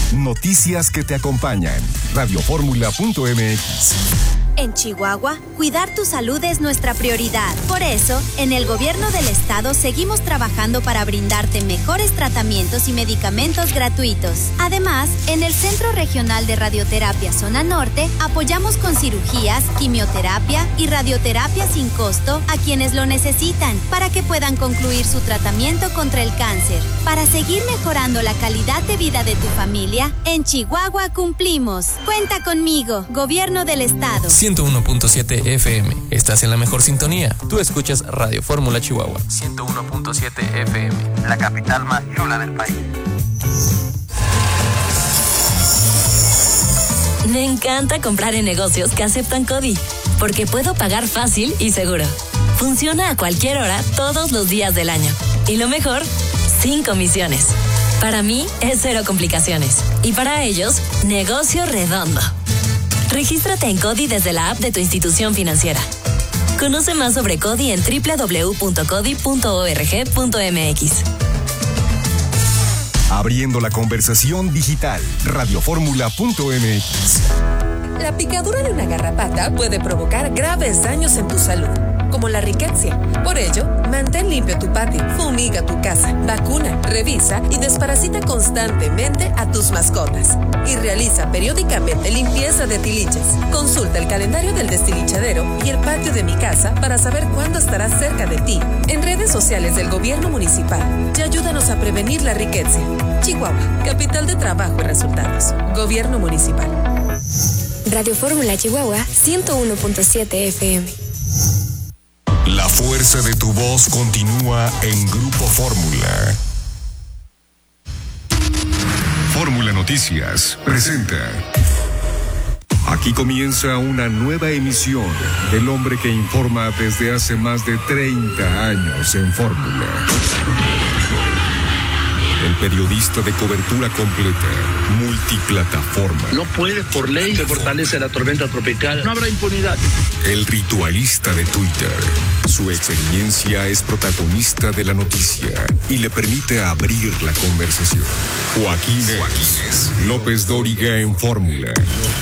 Noticias que te acompañan. Radioformula.mx. En Chihuahua, cuidar tu salud es nuestra prioridad. Por eso, en el gobierno del estado seguimos trabajando para brindarte mejores tratamientos y medicamentos gratuitos. Además, en el Centro Regional de Radioterapia Zona Norte, apoyamos con cirugías, quimioterapia y radioterapia sin costo a quienes lo necesitan para que puedan concluir su tratamiento contra el cáncer. Para seguir mejorando la calidad de vida de tu familia, en Chihuahua cumplimos. Cuenta conmigo, Gobierno del Estado. 101.7 FM. Estás en la mejor sintonía. Tú escuchas Radio Fórmula Chihuahua. 101.7 FM. La capital más chula del país. Me encanta comprar en negocios que aceptan CODI, porque puedo pagar fácil y seguro. Funciona a cualquier hora, todos los días del año. Y lo mejor, sin comisiones. Para mí es cero complicaciones. Y para ellos, negocio redondo. Regístrate en CODI desde la app de tu institución financiera. Conoce más sobre CODI en www.codi.org.mx. Abriendo la conversación digital. Radioformula.mx. La picadura de una garrapata puede provocar graves daños en tu salud, como la riqueza. Por ello, mantén limpio tu patio, fumiga tu casa, vacuna, revisa y desparasita constantemente a tus mascotas. Y realiza periódicamente limpieza de tiliches. Consulta el calendario del destilichadero y el patio de mi casa para saber cuándo estará cerca de ti. En redes sociales del gobierno municipal y ayúdanos a prevenir la riqueza. Chihuahua, capital de trabajo y resultados. Gobierno municipal. Radio Fórmula Chihuahua 101.7 FM. La fuerza de tu voz continúa en Grupo Fórmula. Fórmula Noticias presenta. Aquí comienza una nueva emisión del hombre que informa desde hace más de 30 años en Fórmula. El periodista de cobertura completa, multiplataforma. No puede, por ley, se fortalece la tormenta tropical. No habrá impunidad. El ritualista de Twitter. Su experiencia es protagonista de la noticia y le permite abrir la conversación. Joaquín López Dóriga en Fórmula.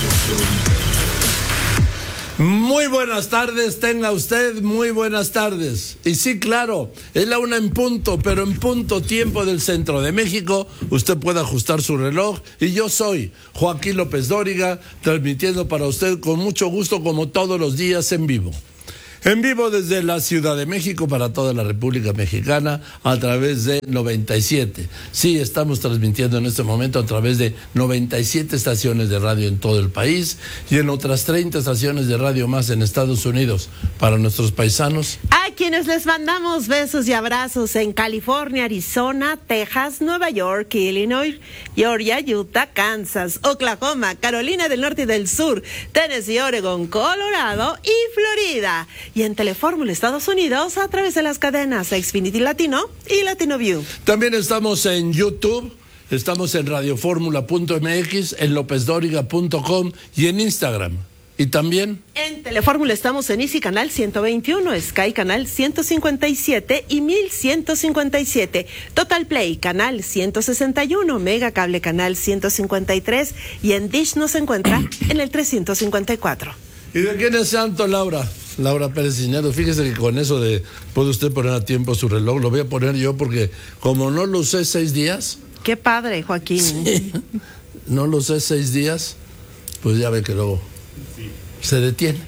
Muy buenas tardes, tenga usted muy buenas tardes. Y sí, claro, es la 1 en punto, pero en punto tiempo del centro de México. Usted puede ajustar su reloj y yo soy Joaquín López Dóriga, transmitiendo para usted con mucho gusto como todos los días en vivo. En vivo desde la Ciudad de México para toda la República Mexicana a través de 97. Sí, estamos transmitiendo en este momento a través de 97 estaciones de radio en todo el país y en otras 30 estaciones de radio más en Estados Unidos para nuestros paisanos. A quienes les mandamos besos y abrazos en California, Arizona, Texas, Nueva York, Illinois, Georgia, Utah, Kansas, Oklahoma, Carolina del Norte y del Sur, Tennessee, Oregon, Colorado y Florida. Y en Telefórmula Estados Unidos a través de las cadenas Xfinity Latino y Latino View. También estamos en YouTube, estamos en radioformula.mx, en lopezdoriga.com y en Instagram. Y también en Telefórmula estamos en Easy Canal 121, Sky Canal 157 y 1157, Total Play Canal 161, Mega Cable Canal 153 y en Dish nos encuentra en el 354. ¿Y de quién es santo, Laura? Laura Pérez Cisneros, fíjese que con eso de puede usted poner a tiempo su reloj, lo voy a poner yo porque como no lo usé 6 días. Qué padre, Joaquín. Sí, no lo usé 6 días, pues ya ve que luego se detiene.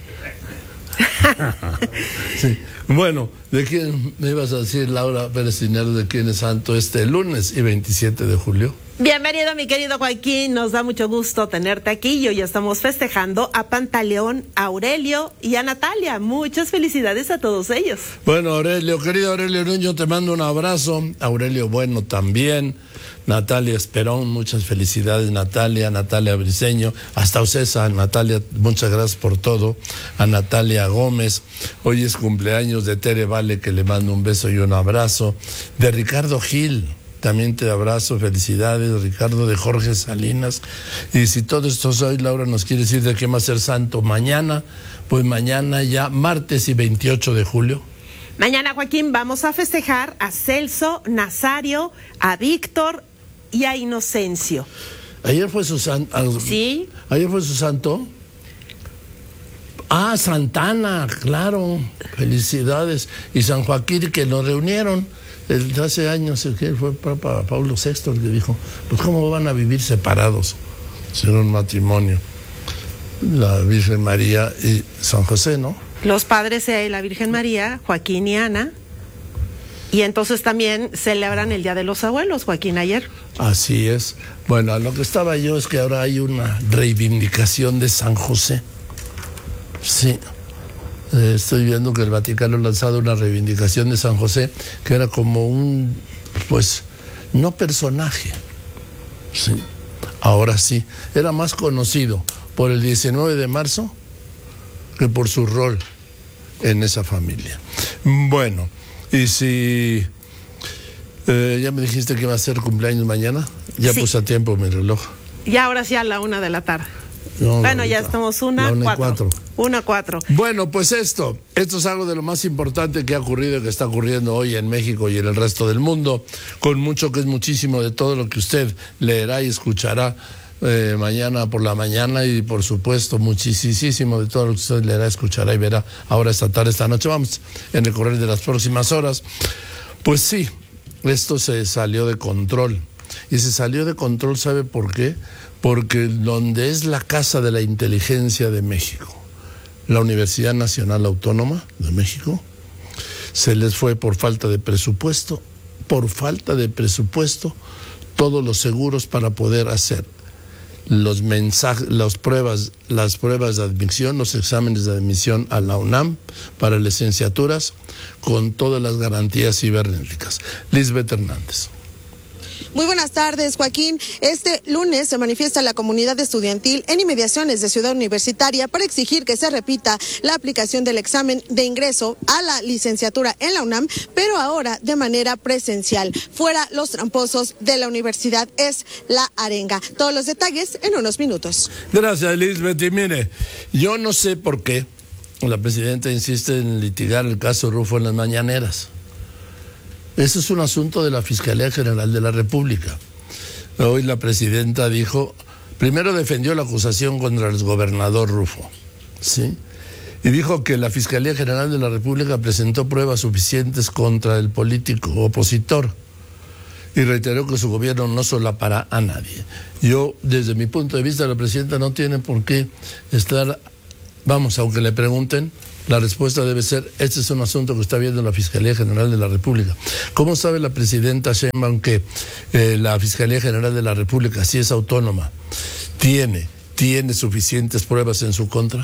Sí. Bueno, ¿de quién me ibas a decir, Laura Pérez Cisneros, de quién es santo este lunes y 27 de julio? Bienvenido, mi querido Joaquín, nos da mucho gusto tenerte aquí y hoy estamos festejando a Pantaleón, a Aurelio y a Natalia. Muchas felicidades a todos ellos. Bueno, Aurelio, querido Aurelio Nuño, te mando un abrazo. Aurelio, bueno, también. Natalia Esperón, muchas felicidades, Natalia Briceño, hasta Ocesa, Natalia, muchas gracias por todo. A Natalia Gómez, hoy es cumpleaños de Tere Vale, que le mando un beso y un abrazo. De Ricardo Gil, también te abrazo, felicidades, Ricardo, de Jorge Salinas. Y si todo esto hoy, Laura, nos quiere decir de qué va a ser santo mañana, pues mañana ya, martes y 28 de julio. Mañana, Joaquín, vamos a festejar a Celso, Nazario, a Víctor y a Inocencio. Ayer fue su santo. Sí. Ayer fue su santo. Ah, Santana, claro. Felicidades. Y San Joaquín, que nos reunieron hace años, que fue Papa Pablo VI el que dijo, pues cómo van a vivir separados, sin un matrimonio. La Virgen María y San José, ¿no? Los padres de la Virgen María, Joaquín y Ana. Y entonces también celebran el Día de los Abuelos, Joaquín, ayer. Así es. Bueno, a lo que estaba yo es que ahora hay una reivindicación de San José. Sí. Estoy viendo que el Vaticano ha lanzado una reivindicación de San José, que era como un, pues, no personaje. Sí. Ahora sí. Era más conocido por el 19 de marzo que por su rol en esa familia. Bueno, y si ya me dijiste que iba a ser cumpleaños mañana, ya sí. Puse a tiempo mi reloj. Y ahora sí a la 1:00 p.m. No, bueno, ya estamos 1:04. 1:04. Bueno, pues esto es algo de lo más importante que ha ocurrido y que está ocurriendo hoy en México y en el resto del mundo, con mucho que es muchísimo de todo lo que usted leerá y escuchará mañana por la mañana, y por supuesto muchísimo de todo lo que usted leerá, escuchará y verá ahora esta tarde, esta noche. Vamos en el correr de las próximas horas. Pues sí, esto se salió de control. Y se salió de control, ¿sabe por qué? Porque donde es la casa de la inteligencia de México, la Universidad Nacional Autónoma de México, se les fue por falta de presupuesto, todos los seguros para poder hacer las pruebas de admisión, los exámenes de admisión a la UNAM para licenciaturas, con todas las garantías cibernéticas. Lisbeth Hernández. Muy buenas tardes, Joaquín. Este lunes se manifiesta la comunidad estudiantil en inmediaciones de Ciudad Universitaria para exigir que se repita la aplicación del examen de ingreso a la licenciatura en la UNAM, pero ahora de manera presencial. Fuera los tramposos de la universidad, es la arenga. Todos los detalles en unos minutos. Gracias, Lisbeth. Y mire, yo no sé por qué la presidenta insiste en litigar el caso Rufo en las mañaneras. Eso es un asunto de la Fiscalía General de la República. Hoy la presidenta dijo, primero defendió la acusación contra el gobernador Rufo, ¿sí? Y dijo que la Fiscalía General de la República presentó pruebas suficientes contra el político opositor, y reiteró que su gobierno no solapará a nadie. Yo, desde mi punto de vista, la presidenta no tiene por qué estar, aunque le pregunten, la respuesta debe ser, este es un asunto que está viendo la Fiscalía General de la República. ¿Cómo sabe la presidenta Sheinbaum que la Fiscalía General de la República, si es autónoma, tiene suficientes pruebas en su contra?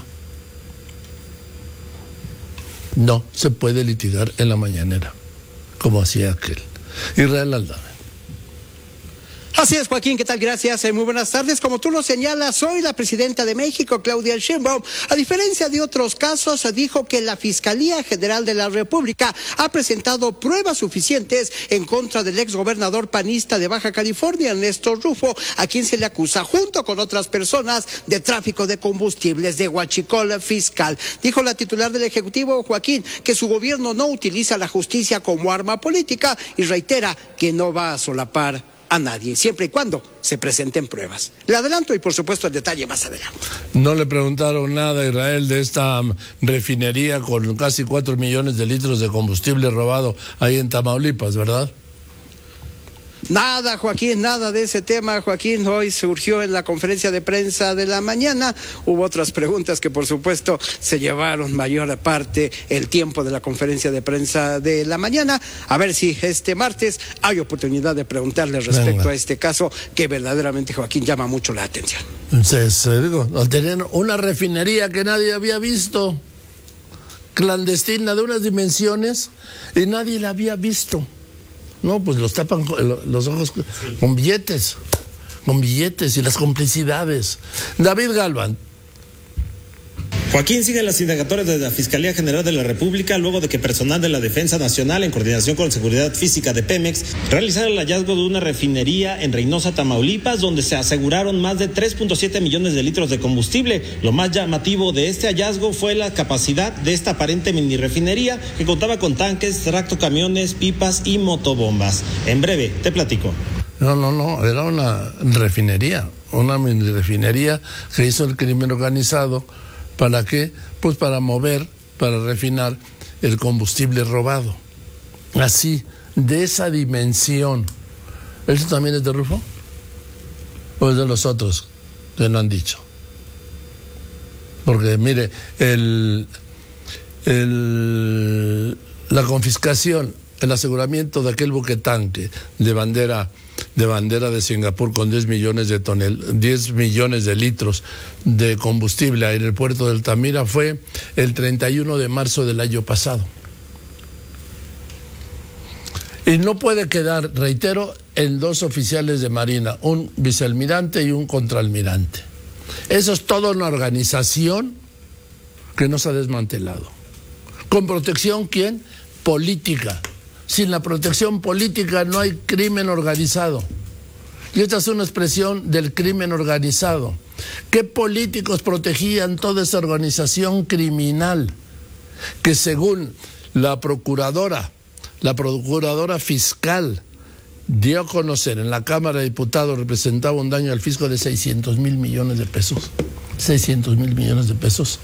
No se puede litigar en la mañanera, como hacía aquel. Israel Aldana. Así es, Joaquín, ¿qué tal? Gracias, muy buenas tardes. Como tú lo señalas, hoy la presidenta de México, Claudia Sheinbaum, a diferencia de otros casos, dijo que la Fiscalía General de la República ha presentado pruebas suficientes en contra del exgobernador panista de Baja California, Néstor Rufo, a quien se le acusa, junto con otras personas, de tráfico de combustibles, de huachicol fiscal. Dijo la titular del Ejecutivo, Joaquín, que su gobierno no utiliza la justicia como arma política y reitera que no va a solapar a nadie, siempre y cuando se presenten pruebas. Le adelanto y por supuesto el detalle más adelante. No le preguntaron nada a Israel de esta refinería con casi 4 millones de litros de combustible robado ahí en Tamaulipas, ¿verdad? Nada, Joaquín, nada de ese tema, Joaquín. Hoy surgió en la conferencia de prensa de la mañana. Hubo otras preguntas que, por supuesto, se llevaron mayor parte el tiempo de la conferencia de prensa de la mañana. A ver si este martes hay oportunidad de preguntarle respecto a este caso que verdaderamente, Joaquín, llama mucho la atención. Tenían una refinería que nadie había visto, clandestina, de unas dimensiones, y nadie la había visto. No, pues los tapan los ojos con billetes y las complicidades. David Galván. Joaquín, siguen las indagatorias de la Fiscalía General de la República luego de que personal de la Defensa Nacional, en coordinación con Seguridad Física de Pemex, realizara el hallazgo de una refinería en Reynosa, Tamaulipas, donde se aseguraron más de 3.7 millones de litros de combustible. Lo más llamativo de este hallazgo fue la capacidad de esta aparente mini refinería, que contaba con tanques, tractocamiones, pipas y motobombas. En breve, te platico. No, era una refinería que hizo el crimen organizado. ¿Para qué? Pues para refinar el combustible robado. Así, de esa dimensión. ¿Eso también es de Rufo? ¿O es de los otros que no han dicho? Porque mire, la confiscación, el aseguramiento de aquel buque tanque de bandera de Singapur con 10 millones de litros de combustible en el puerto de Altamira fue el 31 de marzo del año pasado. Y no puede quedar, reitero, en 2 oficiales de Marina, un vicealmirante y un contraalmirante. Eso es toda una organización que no se ha desmantelado. ¿Con protección quién? Política. Sin la protección política no hay crimen organizado. Y esta es una expresión del crimen organizado. ¿Qué políticos protegían toda esa organización criminal? Que según la procuradora fiscal dio a conocer en la Cámara de Diputados, representaba un daño al fisco de 600,000 millones de pesos. 600,000 millones de pesos.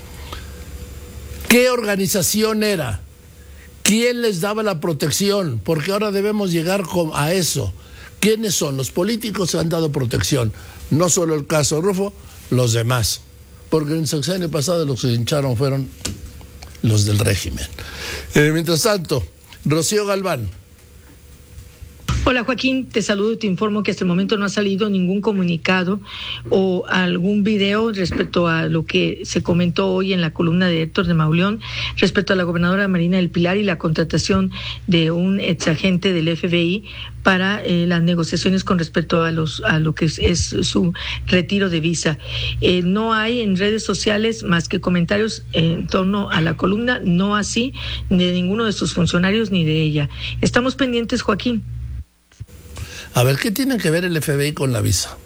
¿Qué organización era? ¿Quién les daba la protección? Porque ahora debemos llegar a eso. ¿Quiénes son? Los políticos que han dado protección. No solo el caso Rufo, los demás. Porque en el sexenio pasado los que se hincharon fueron los del régimen. Mientras tanto, Rocío Galván. Hola Joaquín, te saludo y te informo que hasta el momento no ha salido ningún comunicado o algún video respecto a lo que se comentó hoy en la columna de Héctor de Mauleón respecto a la gobernadora Marina del Pilar y la contratación de un exagente del FBI para las negociaciones con respecto a lo que es su retiro de visa. No hay en redes sociales más que comentarios en torno a la columna, no así de ninguno de sus funcionarios ni de ella. Estamos pendientes, Joaquín. A ver, ¿qué tiene que ver el FBI con la visa?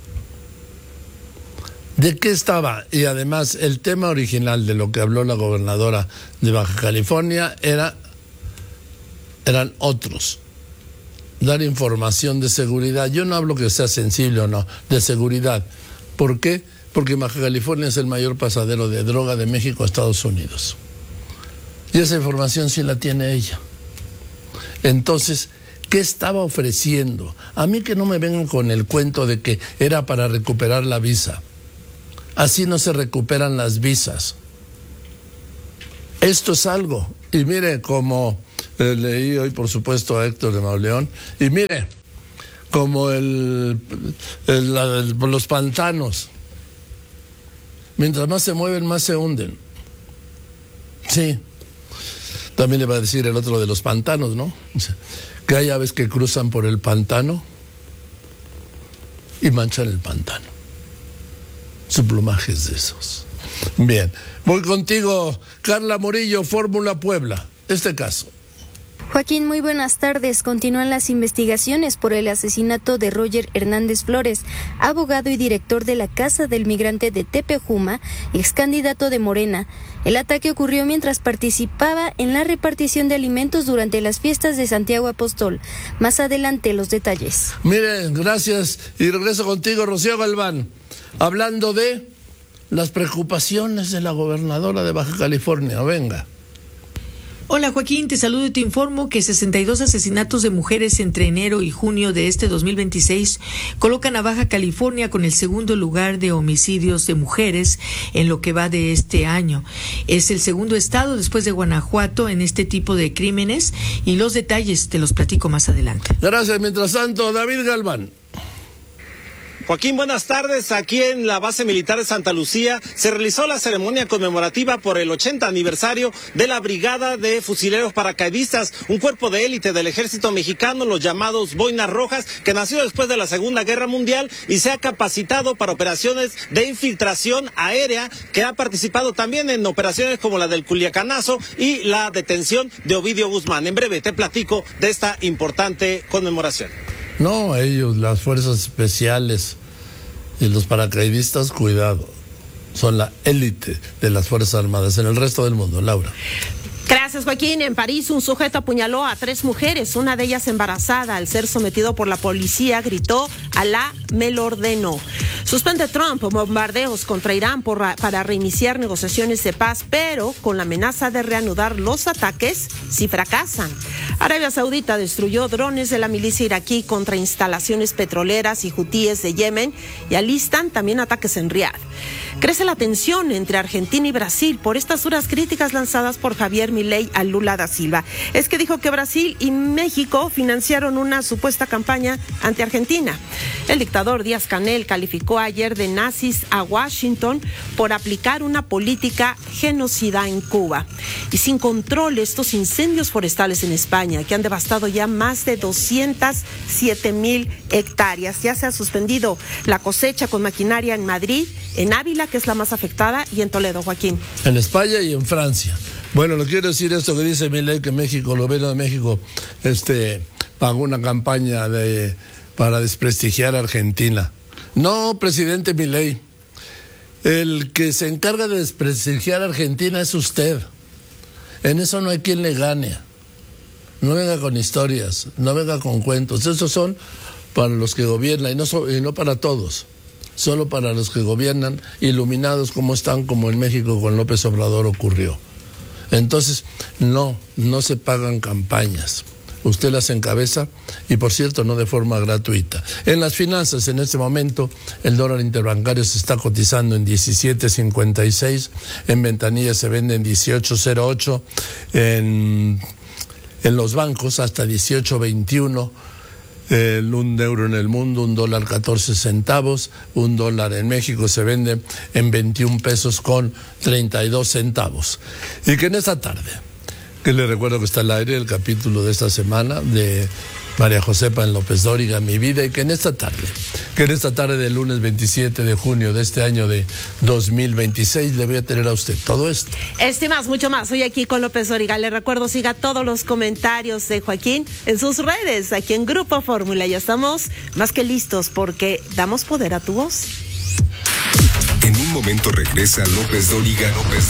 ¿De qué estaba? Y además, el tema original de lo que habló la gobernadora de Baja California eran otros. Dar información de seguridad. Yo no hablo que sea sensible o no, de seguridad. ¿Por qué? Porque Baja California es el mayor pasadero de droga de México a Estados Unidos. Y esa información sí la tiene ella. Entonces, ¿qué estaba ofreciendo? A mí que no me vengan con el cuento de que era para recuperar la visa. Así no se recuperan las visas. Esto es algo. Y mire, como leí hoy, por supuesto, a Héctor de Mauleón, y mire, como los pantanos. Mientras más se mueven, más se hunden. Sí. También le va a decir el otro de los pantanos, ¿no? Que hay aves que cruzan por el pantano y manchan el pantano. Su plumaje es de esos. Bien, voy contigo, Carla Murillo, Fórmula Puebla. Este caso. Joaquín, muy buenas tardes. Continúan las investigaciones por el asesinato de Roger Hernández Flores, abogado y director de la Casa del Migrante de Tepejuma, ex candidato de Morena. El ataque ocurrió mientras participaba en la repartición de alimentos durante las fiestas de Santiago Apóstol. Más adelante los detalles. Miren, gracias. Y regreso contigo, Rocío Galván, hablando de las preocupaciones de la gobernadora de Baja California. Venga. Hola Joaquín, te saludo y te informo que 62 asesinatos de mujeres entre enero y junio de este 2026 colocan a Baja California con el segundo lugar de homicidios de mujeres en lo que va de este año. Es el segundo estado después de Guanajuato en este tipo de crímenes y los detalles te los platico más adelante. Gracias. Mientras tanto, David Galván. Joaquín, buenas tardes. Aquí en la base militar de Santa Lucía se realizó la ceremonia conmemorativa por el 80 aniversario de la Brigada de Fusileros Paracaidistas, un cuerpo de élite del ejército mexicano, los llamados Boinas Rojas, que nació después de la Segunda Guerra Mundial y se ha capacitado para operaciones de infiltración aérea, que ha participado también en operaciones como la del Culiacanazo y la detención de Ovidio Guzmán. En breve te platico de esta importante conmemoración. No, ellos, las fuerzas especiales y los paracaidistas, cuidado, son la élite de las Fuerzas Armadas en el resto del mundo. Laura. Gracias, Joaquín. En París, un sujeto apuñaló a 3 mujeres, una de ellas embarazada. Al ser sometido por la policía, gritó: Alá me lo ordenó. Suspende Trump bombardeos contra Irán para reiniciar negociaciones de paz, pero con la amenaza de reanudar los ataques si fracasan. Arabia Saudita destruyó drones de la milicia iraquí contra instalaciones petroleras y hutíes de Yemen y alistan también ataques en Riad. Crece la tensión entre Argentina y Brasil por estas duras críticas lanzadas por Javier Milei a Lula da Silva. Es que dijo que Brasil y México financiaron una supuesta campaña ante Argentina. El dictador Díaz-Canel calificó ayer de nazis a Washington por aplicar una política genocida en Cuba. Y sin control, estos incendios forestales en España, que han devastado ya más de 207,000 hectáreas. Ya se ha suspendido la cosecha con maquinaria en Madrid, en Ávila, que es la más afectada, y en Toledo, Joaquín. En España y en Francia. Bueno, lo quiero decir esto que dice Milei, que México, el gobierno de México, pagó una campaña para desprestigiar a Argentina. No, presidente Milei, el que se encarga de desprestigiar a Argentina es usted. En eso no hay quien le gane. No venga con historias, no venga con cuentos. Esos son para los que gobiernan y no para todos. Solo para los que gobiernan, iluminados como están, como en México con López Obrador ocurrió. Entonces, no se pagan campañas. Usted las encabeza y, por cierto, no de forma gratuita. En las finanzas, en este momento, el dólar interbancario se está cotizando en 17.56, en ventanilla se vende en 18.08, en los bancos hasta 18.21. Un euro en el mundo, $1.14, $1 en México se vende en 21 pesos con 32 centavos. Y que en esta tarde, que les recuerdo que está al aire el capítulo de esta semana de María Josefa en López Dóriga, Mi Vida, y que en esta tarde del lunes 27 de junio de este año de 2026 le voy a tener a usted todo esto. Más, mucho más. Hoy aquí con López Dóriga. Le recuerdo, siga todos los comentarios de Joaquín en sus redes, aquí en Grupo Fórmula. Ya estamos más que listos porque damos poder a tu voz. En un momento regresa López Dóriga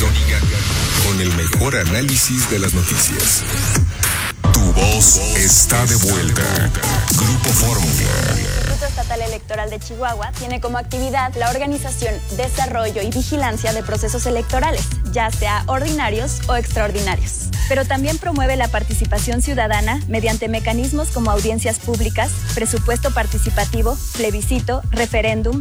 con el mejor análisis de las noticias. Tu voz está de vuelta. Grupo Fórmula. El Instituto Estatal Electoral de Chihuahua tiene como actividad la organización, desarrollo y vigilancia de procesos electorales, ya sea ordinarios o extraordinarios. Pero también promueve la participación ciudadana mediante mecanismos como audiencias públicas, presupuesto participativo, plebiscito, referéndum,